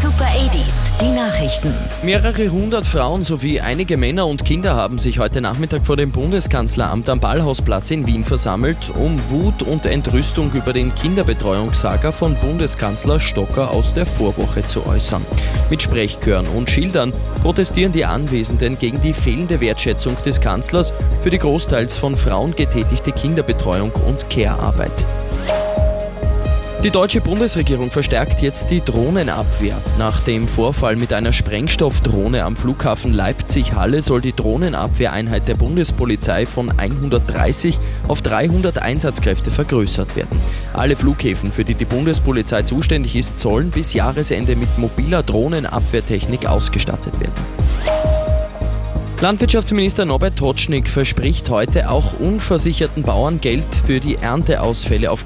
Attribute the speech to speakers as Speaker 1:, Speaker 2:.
Speaker 1: Super 80s, die Nachrichten.
Speaker 2: Mehrere hundert Frauen sowie einige Männer und Kinder haben sich heute Nachmittag vor dem Bundeskanzleramt am Ballhausplatz in Wien versammelt, um Wut und Entrüstung über den Kinderbetreuungssaga von Bundeskanzler Stocker aus der Vorwoche zu äußern. Mit Sprechchören und Schildern protestieren die Anwesenden gegen die fehlende Wertschätzung des Kanzlers für die großteils von Frauen getätigte Kinderbetreuung und Care-Arbeit. Die deutsche Bundesregierung verstärkt jetzt die Drohnenabwehr. Nach dem Vorfall mit einer Sprengstoffdrohne am Flughafen Leipzig-Halle soll die Drohnenabwehreinheit der Bundespolizei von 130 auf 300 Einsatzkräfte vergrößert werden. Alle Flughäfen, für die die Bundespolizei zuständig ist, sollen bis Jahresende mit mobiler Drohnenabwehrtechnik ausgestattet werden. Landwirtschaftsminister Norbert Totschnig verspricht heute auch unversicherten Bauern Geld für die Ernteausfälle auf